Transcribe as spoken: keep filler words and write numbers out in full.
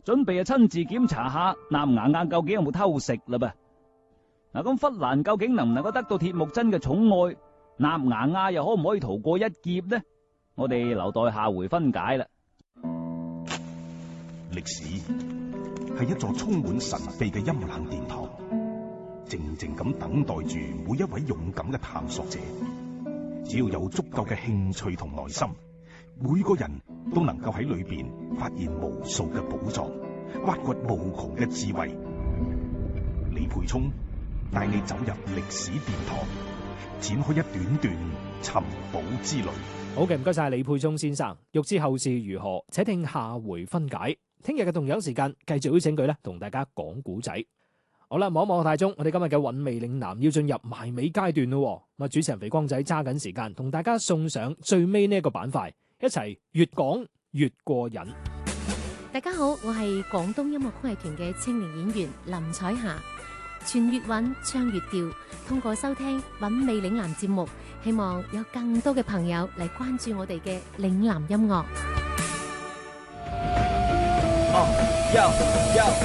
準備啊親自檢查下納牙亞究竟有冇偷食啦噃。嗱，咁弗蘭究竟能唔能夠得到鐵木真嘅寵愛？納牙亞又可唔可以逃過一劫呢？我哋留待下回分解啦。 歷史係一座充滿神秘嘅陰冷殿堂，靜靜咁等待住每一位勇敢嘅探索者。只要有足夠嘅興趣同耐心，每個人都能夠喺裏邊發現無數嘅寶藏，挖掘無窮嘅智慧。李培聰帶你走入歷史殿堂，展開一段段尋寶之旅。 好嘅，唔該晒李沛聰先生。欲知後事如何，且聽下回分解。聽日嘅同樣時間，繼續邀請佢咧，同大家講古仔。好啦，望一望大鐘，我哋今日嘅韻味嶺南要進入埋尾階段咯。咁啊，主持人肥光仔揸緊時間，同大家送上最尾呢一個板塊，一齊越講越過癮。 大家好，我係廣東音樂曲藝團嘅青年演員林彩霞。傳粵韻，唱粵調，通過收聽韻味嶺南節目，希望有更多嘅朋友嚟關注我哋嘅嶺南音樂。 哦，Yo Yo。